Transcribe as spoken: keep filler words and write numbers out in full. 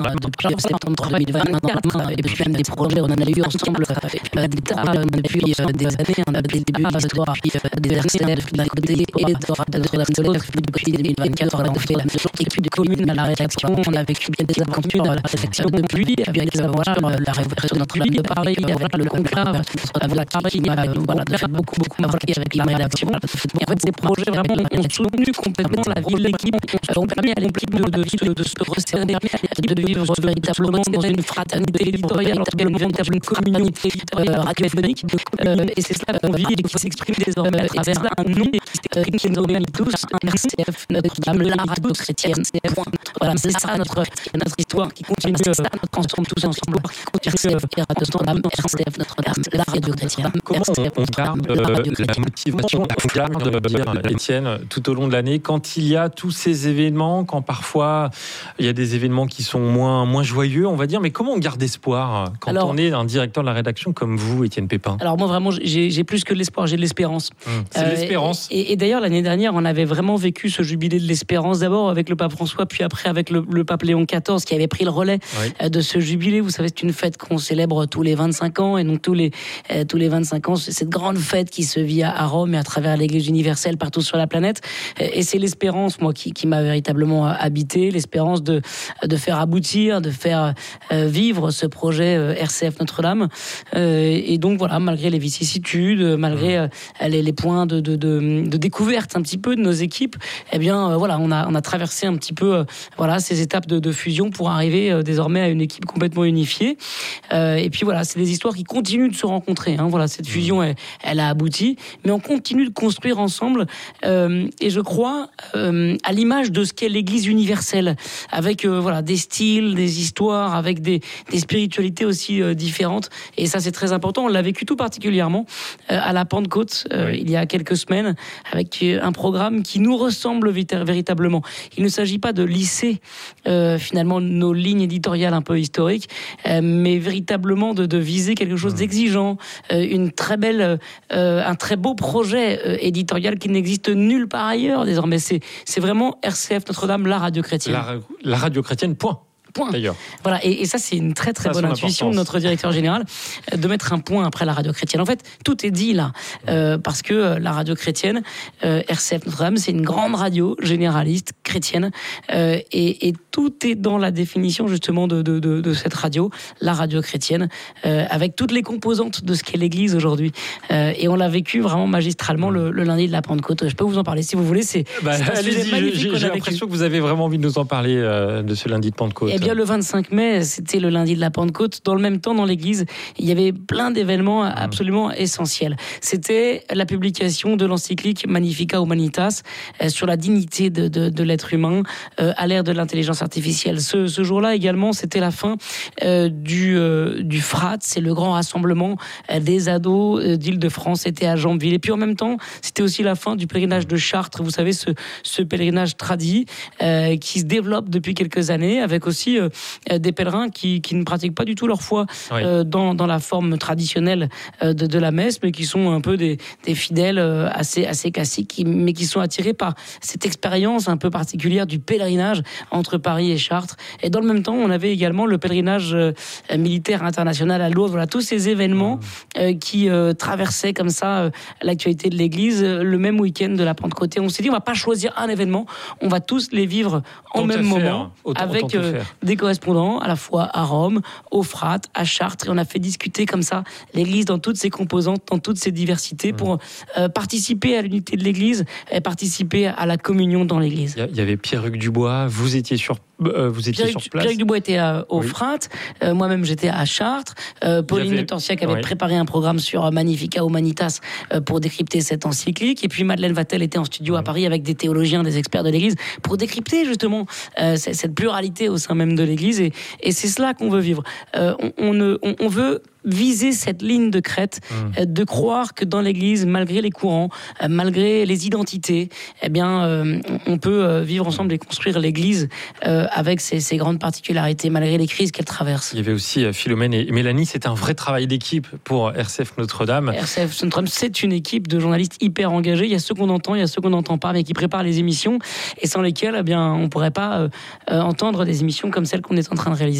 depuis septembre deux mille vingt, et puis même des projets, on en a eu ensemble des tas depuis des années, des débuts de l'histoire, des années depuis d'un côté et de Notre-Dame-de-Lez, depuis depuis deux mille vingt-quatre, on a fait la même chose, et puis de commune à la rédaction, on a vécu bien des aventures à la rédaction depuis, bien savoir la révolution de Notre-Dame de Paris, avec le conclave, avec Paris, voilà, de faire beaucoup, beaucoup marqué avec la rédaction. Et en fait, ces projets vraiment ont soutenu complètement la vie de l'équipe, ont permis à l'équipe de, de, de, de se resserrer, de vivre véritablement dans une fraternité éditoriale, dans une véritable communauté euh, radiophonique. Euh, et c'est cela qu'on vit et qui s'exprime désormais à travers un nom euh, qui nous emmène tous, un R C F, Notre-Dame, la radio chrétienne. Voilà, c'est ça notre, notre histoire qui continue, c'est ça notre ensemble, tous ensemble, qui continue à Notre-Dame, R C F, Notre-Dame, la radio chrétienne. Comment on, on garde euh, la motivation, on garde, dire, Étienne, tout au long de l'année, quand il y a tous ces événements, quand parfois il y a des événements qui sont moins, moins joyeux, on va dire, mais comment on garde espoir quand alors, on est un directeur de la rédaction comme vous, Étienne Pépin? Alors moi vraiment, j'ai, j'ai plus que de l'espoir, j'ai de l'espérance. Mmh, c'est euh, de l'espérance. Et, et, et d'ailleurs l'année dernière, on avait vraiment vécu ce jubilé de l'espérance, d'abord avec le pape François, puis après avec le, le pape Léon quatorze qui avait pris le relais oui. de ce jubilé. Vous savez, c'est une fête qu'on célèbre tous les vingt-cinq ans, et donc tous les, euh, tous les vingt-cinq ans, c'est cette grande fête qui se vit à, à Rome et à travers l'Église universelle partout sur la planète. Et c'est l'espérance, moi, qui, qui m'a véritablement habité, l'espérance de, de faire aboutir, de faire euh, vivre ce projet euh, R C F Notre-Dame. Euh, et donc voilà, malgré les vicissitudes, malgré euh, les, les points de, de, de, de découverte un petit peu de nos équipes, eh bien euh, voilà, on a, on a traversé un petit peu euh, voilà, ces étapes de, de fusion pour arriver euh, désormais à une équipe complètement unifiée. Euh, et puis voilà, c'est des histoires qui continuent de se rencontrer. Hein. Voilà, cette fusion, elle, elle a abouti, mais on continue de construire ensemble. Euh, et je crois euh, à l'image de ce qu'est l'Église universelle, avec euh, voilà des styles, des histoires, avec des, des spiritualités aussi euh, différentes. Et ça, c'est très important. On l'a vécu tout particulièrement euh, à la Pentecôte euh, oui. il y a quelques semaines, avec un programme qui nous ressemble vita- véritablement. Il ne s'agit pas de lisser euh, finalement nos lignes éditoriales un peu historiques, euh, mais véritablement de, de viser quelque chose d'exigeant, euh, une très belle, euh, un très beau projet euh, éditorial qui n'existe nulle part ailleurs désormais. C'est, c'est vraiment R C F Notre-Dame, la radio chrétienne. La, la radio chrétienne, point. Point. D'ailleurs. Voilà, et, et ça, c'est une très très ça, bonne intuition de notre directeur général, de mettre un point après la radio chrétienne. En fait, tout est dit là, euh, parce que euh, la radio chrétienne, euh, R C F Notre-Dame, c'est une grande radio généraliste chrétienne, euh, et, et tout est dans la définition justement de, de, de, de cette radio, la radio chrétienne, euh, avec toutes les composantes de ce qu'est l'Église aujourd'hui. Euh, et on l'a vécu vraiment magistralement le, le lundi de la Pentecôte. Je peux vous en parler si vous voulez. C'est, bah, c'est un sujet magnifique. J'ai, j'ai l'impression que vous avez vraiment envie de nous en parler euh, de ce lundi de Pentecôte. Eh bien, le vingt-cinq mai, c'était le lundi de la Pentecôte. Dans le même temps, dans l'église, il y avait plein d'événements absolument essentiels. C'était la publication de l'encyclique Magnificat Humanitas euh, sur la dignité de, de, de l'être humain euh, à l'ère de l'intelligence artificielle. Ce, ce jour-là également, c'était la fin euh, du, euh, du F R A T, c'est le grand rassemblement euh, des ados euh, d'Île-de-France, c'était à Jambeville. Et puis en même temps, c'était aussi la fin du pèlerinage de Chartres. Vous savez, ce, ce pèlerinage tradit euh, qui se développe depuis quelques années, avec aussi euh, des pèlerins qui, qui ne pratiquent pas du tout leur foi oui. euh, dans, dans la forme traditionnelle euh, de, de la messe, mais qui sont un peu des, des fidèles euh, assez, assez classiques, qui, mais qui sont attirés par cette expérience un peu particulière du pèlerinage entre Paris et Chartres. Et dans le même temps, on avait également le pèlerinage euh, militaire international à Lourdes. Voilà, tous ces événements euh, qui euh, traversaient comme ça euh, l'actualité de l'Église euh, le même week-end de la Pentecôte. Et on s'est dit, on va pas choisir un événement, on va tous les vivre en Tant même moment, autant, avec autant euh, des correspondants à la fois à Rome, au F R A T, à Chartres, et on a fait discuter comme ça l'Église dans toutes ses composantes, dans toutes ses diversités, mmh. pour euh, participer à l'unité de l'Église et participer à la communion dans l'Église. Il y avait Pierre-Hugues Dubois, vous étiez sur Euh, vous étiez Pierre, sur place. Pierre Dubois était à, au oui. F R A T, euh, moi-même j'étais à Chartres, euh, Pauline avait... Torsiac avait oui. préparé un programme sur Magnificat Humanitas euh, pour décrypter cette encyclique, et puis Madeleine Vatel était en studio oui. à Paris avec des théologiens, des experts de l'Église, pour décrypter justement euh, cette pluralité au sein même de l'Église, et, et c'est cela qu'on veut vivre. Euh, on, on, on, on veut viser cette ligne de crête, mmh. de croire que dans l'Église, malgré les courants, malgré les identités, eh bien, euh, on peut vivre ensemble et construire l'Église euh, avec ses, ses grandes particularités, malgré les crises qu'elle traverse. Il y avait aussi Philomène et Mélanie, c'est un vrai travail d'équipe pour R C F Notre-Dame. R C F Notre-Dame, c'est une équipe de journalistes hyper engagés. Il y a ceux qu'on entend, il y a ceux qu'on n'entend pas, mais qui préparent les émissions et sans lesquels, eh bien, on ne pourrait pas euh, entendre des émissions comme celles qu'on est en train de réaliser.